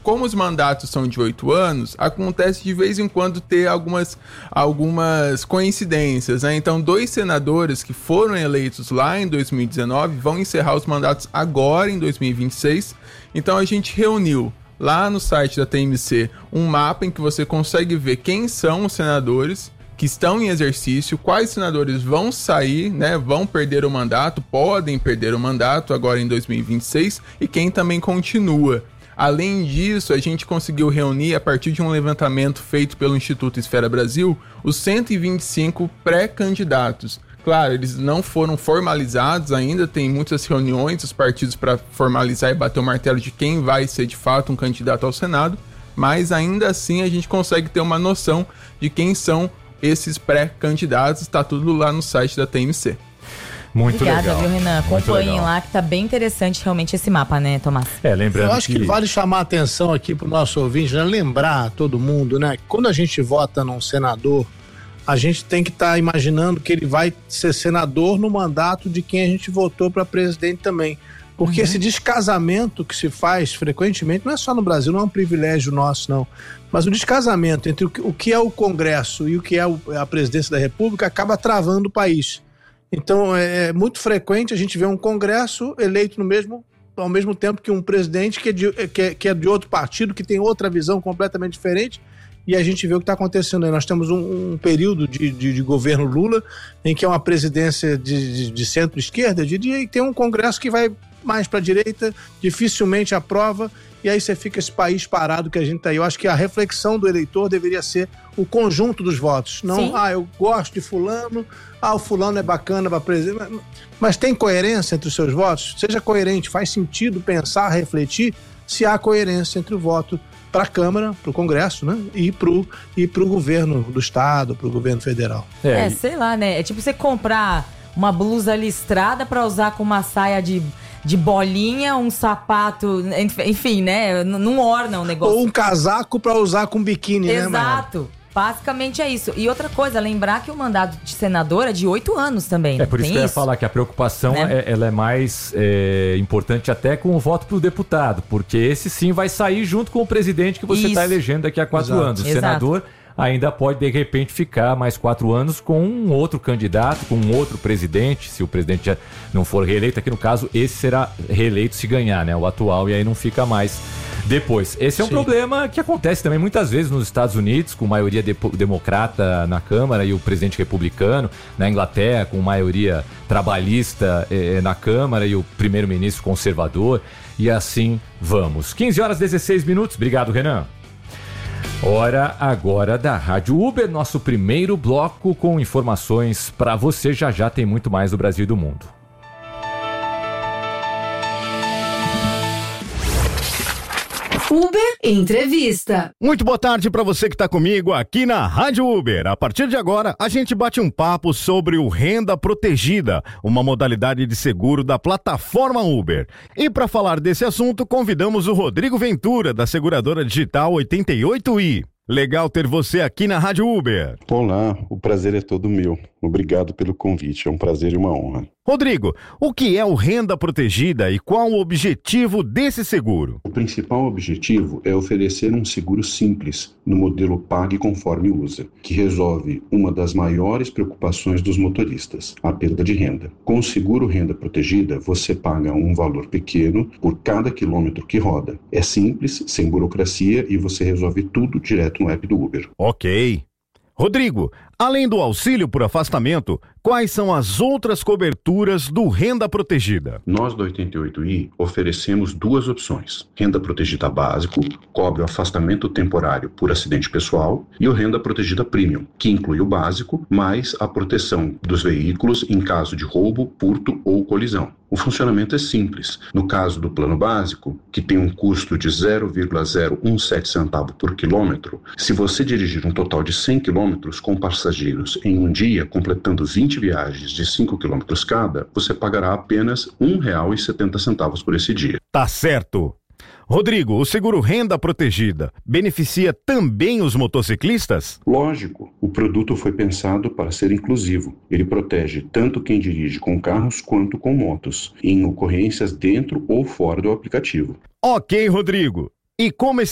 como os mandatos são de 8 anos, acontece de vez em quando ter algumas coincidências, né? Então, 2 senadores que foram eleitos lá em 2019 vão encerrar os mandatos agora em 2026. Então, a gente reuniu lá no site da TMC um mapa em que você consegue ver quem são os senadores que estão em exercício, quais senadores vão sair, né, vão perder o mandato, podem perder o mandato agora em 2026 e quem também continua. Além disso, a gente conseguiu reunir, a partir de um levantamento feito pelo Instituto Esfera Brasil, os 125 pré-candidatos. Claro, eles não foram formalizados ainda, tem muitas reuniões dos partidos para formalizar e bater o martelo de quem vai ser de fato um candidato ao Senado, mas ainda assim a gente consegue ter uma noção de quem são esses pré-candidatos. Está tudo lá no site da TMC. Muito Obrigada, legal. Viu, Renan? Acompanhem lá, que tá bem interessante realmente esse mapa, né, Tomás? Lembrando eu acho que vale chamar a atenção aqui pro nosso ouvinte, né? Lembrar a todo mundo, né? Quando a gente vota num senador, a gente tem que estar imaginando que ele vai ser senador no mandato de quem a gente votou para presidente também. Porque esse descasamento que se faz frequentemente, não é só no Brasil, não é um privilégio nosso, não. Mas o descasamento entre o que é o Congresso e o que é a presidência da República acaba travando o país. Então, é muito frequente a gente ver um Congresso eleito ao mesmo tempo que um presidente que é de outro partido, que tem outra visão completamente diferente, e a gente vê o que está acontecendo aí. Nós temos um período de governo Lula, em que é uma presidência de centro-esquerda, e tem um Congresso que vai mais para a direita, dificilmente aprova, e aí você fica esse país parado que a gente está aí. Eu acho que a reflexão do eleitor deveria ser o conjunto dos votos. Não, Sim. Eu gosto de fulano, o fulano é bacana para presidente. Mas tem coerência entre os seus votos? Seja coerente, faz sentido pensar, refletir, se há coerência entre o voto para a Câmara, para o Congresso, né? E pro governo do Estado, para o governo federal. Sei lá, né? É tipo você comprar uma blusa listrada para usar com uma saia de bolinha, um sapato, enfim, né? Não orna o negócio. Ou um casaco para usar com biquíni, né, Mayara? Exato. Basicamente é isso. E outra coisa, lembrar que o mandato de senador é de 8 anos também. Por isso que eu ia falar que a preocupação ela é mais importante até com o voto pro deputado, porque esse sim vai sair junto com o presidente que você está elegendo daqui a 4 anos. O senador ainda pode, de repente, ficar mais 4 anos com um outro candidato, com um outro presidente, se o presidente já não for reeleito. Aqui no caso, esse será reeleito se ganhar, né? O atual, e aí não fica mais depois. Esse é um problema que acontece também muitas vezes nos Estados Unidos, com maioria democrata na Câmara e o presidente republicano, na Inglaterra, com maioria trabalhista na Câmara e o primeiro-ministro conservador, e assim vamos. 15h16. Obrigado, Renan. Hora agora da Rádio Uber, nosso primeiro bloco com informações para você. Já tem muito mais do Brasil e do mundo. Uber Entrevista. Muito boa tarde para você que está comigo aqui na Rádio Uber. A partir de agora, a gente bate um papo sobre o Renda Protegida, uma modalidade de seguro da plataforma Uber. E para falar desse assunto, convidamos o Rodrigo Ventura, da seguradora digital 88i. Legal ter você aqui na Rádio Uber. Olá, o prazer é todo meu. Obrigado pelo convite, é um prazer e uma honra. Rodrigo, o que é o Renda Protegida e qual o objetivo desse seguro? O principal objetivo é oferecer um seguro simples, no modelo Pague Conforme Usa, que resolve uma das maiores preocupações dos motoristas, a perda de renda. Com o seguro Renda Protegida, você paga um valor pequeno por cada quilômetro que roda. É simples, sem burocracia e você resolve tudo direto no app do Uber. Ok. Rodrigo, além do auxílio por afastamento, quais são as outras coberturas do Renda Protegida? Nós do 88i oferecemos 2 opções. Renda Protegida Básico, cobre o afastamento temporário por acidente pessoal, e o Renda Protegida Premium, que inclui o básico, mais a proteção dos veículos em caso de roubo, furto ou colisão. O funcionamento é simples. No caso do plano básico, que tem um custo de 0,017 centavo por quilômetro, se você dirigir um total de 100 quilômetros com passageiros em um dia, completando 20 viagens de 5 quilômetros cada, você pagará apenas R$ 1,70 por esse dia. Tá certo. Rodrigo, o seguro Renda Protegida beneficia também os motociclistas? Lógico, o produto foi pensado para ser inclusivo. Ele protege tanto quem dirige com carros quanto com motos, em ocorrências dentro ou fora do aplicativo. Ok, Rodrigo. E como esse